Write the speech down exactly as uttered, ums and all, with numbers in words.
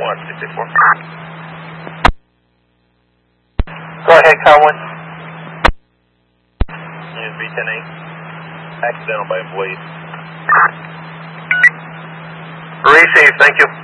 one, six six four. Go ahead, car one. Unit B ten eight. Accidental by employees. Receive, thank you.